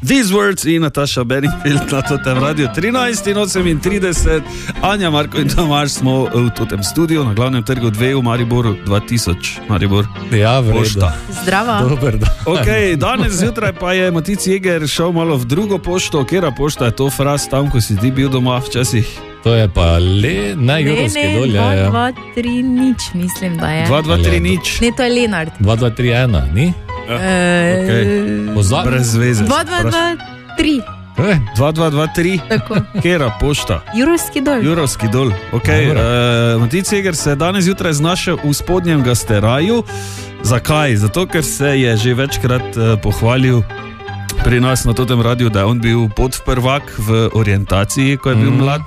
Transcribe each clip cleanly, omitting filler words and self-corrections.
These Words in Nataša Bedingfield na totem Radio 13:38. Anja, Marko in Tomaž smo v totem studiu na glavnem trgu 2 v Mariboru 2000. Maribor. Ja, vreda. Zdravo. Dober dan. Ok, danes zjutraj pa je Matic Jeger šel malo v drugo pošto. Kera pošta je to, Fras, tam, ko si ti bil doma včasih? To je pa Jurovski dol. 2-2-3 nič, mislim, da je. 2-2-3 nič. Ne, to je Lenart. 2-2-3-1, ni? Okay. Brez veze. 2-2-2-3. 2-2-2-3. Tako. Kera pošta? Jurovski dol. Ok, Matic Jeger se je danes zjutraj znašel v spodnjem Gasteraju. Zakaj? Zato, ker se je že večkrat pohvalil pri nas na totem radiju, da je on bil podprvak v orientaciji, ko je bil mlad,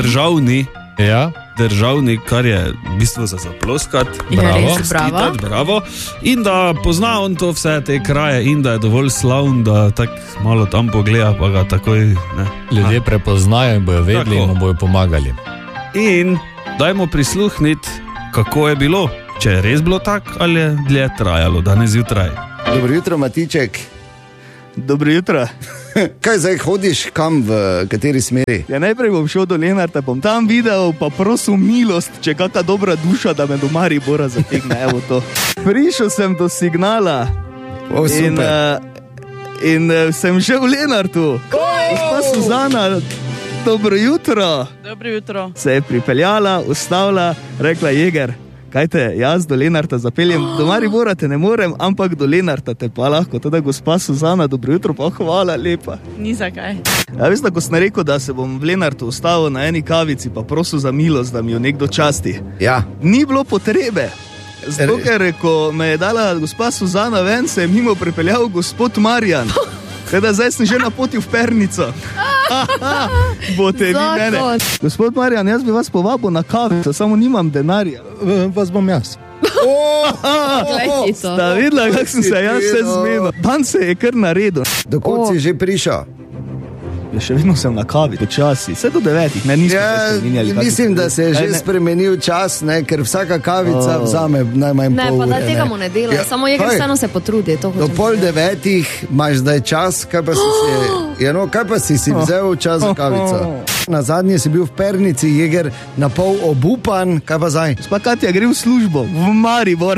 državni, kar je v bistvu za zaploskati. Bravo. In da pozna on to vse te kraje in da je dovolj slavn, da tak malo tam pogleda, pa ga takoj ne. Ljudje prepoznajo in bojo vedeli in mu bojo pomagali. In dajmo prisluhniti, kako je bilo, če je res bilo tak ali je dlje trajalo danes zjutraj. Dobro jutro, Matiček. Dobro jutro. Kaj zdaj hodiš, kam, v kateri smeri? Ja, najprej bom šel do Lenarta, bom tam videl, pa prosil milost, če kakšna dobra duša, da me do Maribora zategne, evo to. Prišel sem do Signala. In sem že v Lenartu. Gospa Suzana, dobro jutro. Dobro jutro. Se je pripeljala, ustavila, rekla: Jeger, kaj te jaz do Lenarta zapeljem, do Maribora te ne morem, ampak do Lenarta te pa lahko. Teda gospa Suzana, dobro jutro, pa hvala lepa. Ni zakaj. Ja, veste, ko sem rekel, da se bom v Lenartu ustavil na eni kavici, pa prosil za milost, da mi jo nekdo časti. Ja. Ni bilo potrebe. Zato, ker ko me je dala gospa Suzana ven, se je mimo pripeljal gospod Marjan. Teda zdaj sem že na poti v Pernico. Bote vi mene. Gospod Marjan, jaz bi vas povabil na kavico, samo nimam denarja. Vas bom jaz. Sta videla, kak sem se jaz vse zmenil. Dan se je kar naredil. Dokot si že prišel? Ja, še vedno sem na kavi, počasi. Vse do 9, ne, nismo se spremenjali. Mislim, da se je že spremenil čas, ne, ker vsaka kavica vzame najmanj pol ure. Ne, pa da tega mu ne dela, samo Jeger vseeno se potrudi. Do 8:30 imaš zdaj čas, kaj pa si si vzel čas za kavico? Na zadnje si bil v Pernici, Jeger, na pol obupan, kaj pa zdaj? Gospa Katja gre v službo, v Maribor.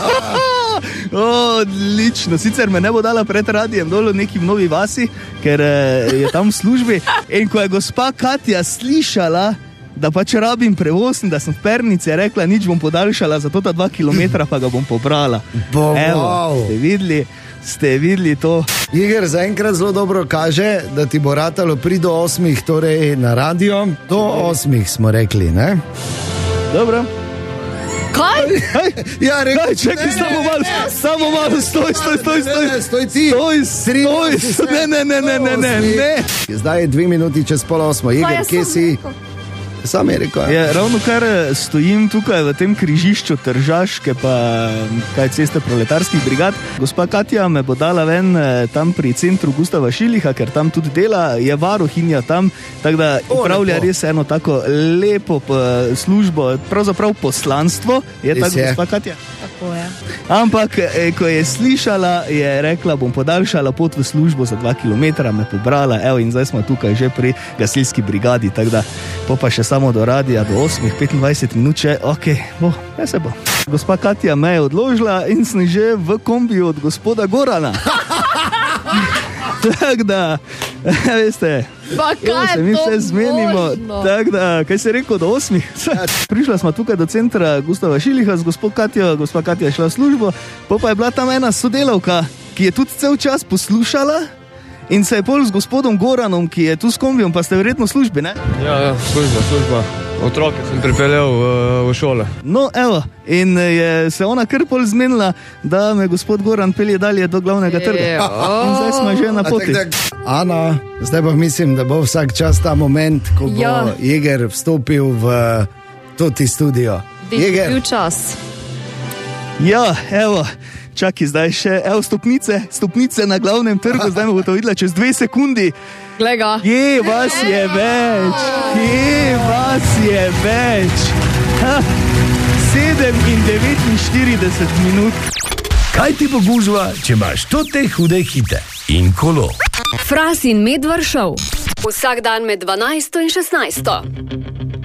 Odlično, sicer me ne bo dala pred radijem dol v neki Novi vasi, ker je tam v službi. In ko je gospa Katja slišala, da pač rabim prevoz in da sem v Pernici, je rekla: nič, bom podaljšala za to 2 kilometra, pa ga bom pobrala. Evo, ste videli to. Jeger zaenkrat zelo dobro kaže, da ti bo ratalo pri do 8, torej na radio. Do 8 smo rekli, ne? Dobro. Kaj? Ja, rekel, čekaj, samo malo, stoj. Stoj ti. Ne. Zdaj je 2 minuti čez 7:30. Jeger, kje si? Sam je rekel. Ja, ravno kar stojim tukaj v tem križišču Tržaške pa ceste proletarskih brigad. Gospa Katja me bo dala ven tam pri centru Gustava Šiliha, ker tam tudi dela, je varuhinja tam, tako da upravlja res eno tako lepo službo, pravzaprav poslanstvo, je tako gospa Katja? Tako je. Ampak, ko je slišala, je rekla: bom podaljšala pot v službo za 2 kilometra, me pobrala, evo, in zdaj smo tukaj že pri gasilski brigadi, tako da pa še samo do radia, do 8:25 minut, ne se bo. Gospa Katja me je odložila in sem že v kombiju od gospoda Gorana. Tako da, veste, se mi vse zmenimo. Tako da, kaj si rekel, do 8? Prišla smo tukaj do centra Gustava Šiliha z gospo Katjo, gospa Katja je šla v službo, pa je bila tam ena sodelavka, ki je tudi cel čas poslušala. In se je pol z gospodom Goranom, ki je tu s kombijom, pa ste verjetno v službi, ne? Ja, služba. Otroke sem pripeljal v šole. No, evo, in je se ona kar pol zmenila, da me gospod Goran pelje dalje do glavnega trga. In zdaj smo že na poti. Ana, zdaj pa mislim, da bo vsak čas ta moment, ko bo Jeger vstopil v toti studio. Jeger. Bil čas. Ja, evo. Čaki, zdaj še, evo, stopnice na glavnem trgu, zdaj me bo to videla čez 2 sekundi. Glega. Kje vas je več? 7 in 49 minut. Kaj ti bo gužva, če imaš tote hude hite in kolo? Fras in Medvard Show. Vsak dan med 12 in 16.